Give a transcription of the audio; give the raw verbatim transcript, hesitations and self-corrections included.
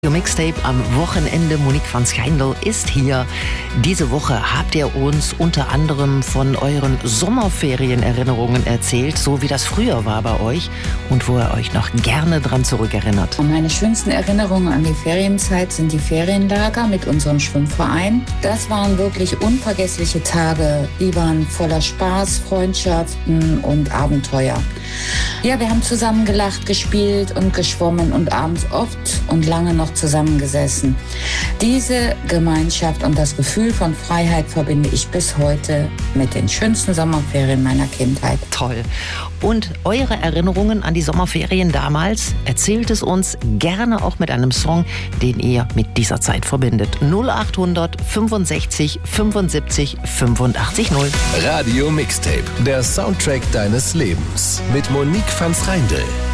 Mixtape am Wochenende. Monique van Schijndel ist hier. Diese Woche habt ihr uns unter anderem von euren Sommerferienerinnerungen erzählt, so wie das früher war bei euch und wo ihr euch noch gerne dran zurückerinnert. Meine schönsten Erinnerungen an die Ferienzeit sind die Ferienlager mit unserem Schwimmverein. Das waren wirklich unvergessliche Tage. Die waren voller Spaß, Freundschaften und Abenteuer. Ja, wir haben zusammen gelacht, gespielt und geschwommen und abends oft und lange noch zusammengesessen. Diese Gemeinschaft und das Gefühl von Freiheit verbinde ich bis heute mit den schönsten Sommerferien meiner Kindheit. Toll. Und eure Erinnerungen an die Sommerferien damals, erzählt es uns gerne auch mit einem Song, den ihr mit dieser Zeit verbindet. null achthundert fünfundsechzig fünfundsiebzig fünfundachtzig null. Radio Mixtape, der Soundtrack deines Lebens mit Monique van Schijndel.